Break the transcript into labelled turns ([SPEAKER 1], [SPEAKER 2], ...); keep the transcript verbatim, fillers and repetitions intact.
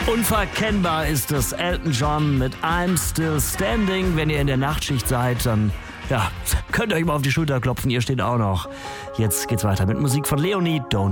[SPEAKER 1] Unverkennbar ist es Elton John mit I'm Still Standing. Wenn ihr in der Nachtschicht seid, dann ja, könnt ihr euch mal auf die Schulter klopfen, ihr steht auch noch. Jetzt geht's weiter mit Musik von Leonie, Don't